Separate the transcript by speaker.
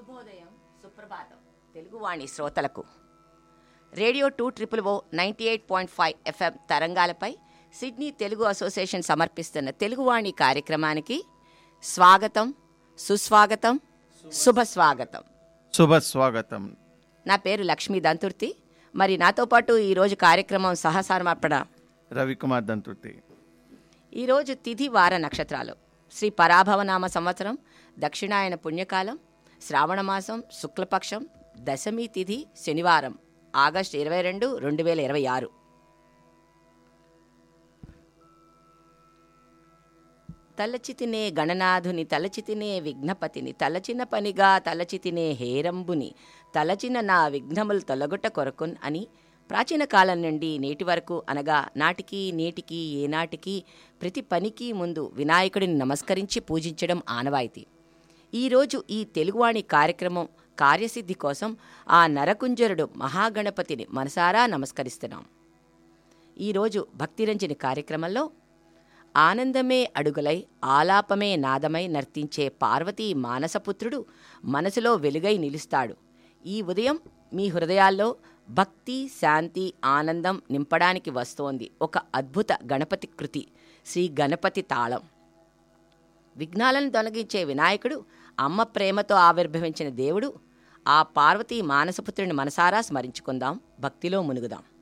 Speaker 1: శుభోదయం, సుప్రభాతం తెలుగువాణి శ్రోతలకు. Radio 2 98.5 FM తరంగాలపై సిడ్నీ తెలుగు అసోసియేషన్ సమర్పిస్తున్న తెలుగువాణి కార్యక్రమానికి స్వాగతం, సుస్వాగతం, శుభస్వాగతం.
Speaker 2: శుభస్వాగతం.
Speaker 1: నా పేరు లక్ష్మీ దంతుర్తి. మరి నాతో పాటు ఈరోజు కార్యక్రమం సహసారమర్పణ
Speaker 2: రవికుమార్ దంతుర్తి.
Speaker 1: ఈరోజు తిథి వార నక్షత్రాలు: శ్రీ పరాభవనామ సంవత్సరం, దక్షిణాయన పుణ్యకాలం, శ్రావణమాసం, శుక్లపక్షం, దశమి తిథి, శనివారం, ఆగస్టు 22, 2026. తలచితినే గణనాథుని, తలచితినే విఘ్నపతిని, తలచిన పనిగా తలచితినే హేరంబుని, తలచిన నా విఘ్నములు తొలగుట కొరకున్ అని ప్రాచీన కాలం నుండి నేటి వరకు, అనగా నాటికి నేటికి ఏనాటికి ప్రతి పనికి ముందు వినాయకుడిని నమస్కరించి పూజించడం ఆనవాయితీ. ఈరోజు ఈ తెలుగువాణి కార్యక్రమం కార్యసిద్ధి కోసం ఆ నరకుంజరుడు మహాగణపతిని మనసారా నమస్కరిస్తున్నాం. ఈరోజు భక్తిరంజని కార్యక్రమంలో ఆనందమే అడుగులై ఆలాపమే నాదమై నర్తించే పార్వతీ మానసపుత్రుడు మనసులో వెలుగై నిలుస్తాడు. ఈ ఉదయం మీ హృదయాల్లో భక్తి, శాంతి, ఆనందం నింపడానికి వస్తోంది ఒక అద్భుత గణపతి కృతి, శ్రీ గణపతి తాళం. విఘ్నాలను తొలగించే వినాయకుడు, అమ్మ ప్రేమతో ఆవిర్భవించిన దేవుడు, ఆ పార్వతీ మానసపుత్రుని మనసారా స్మరించుకుందాం, భక్తిలో మునుగుదాం.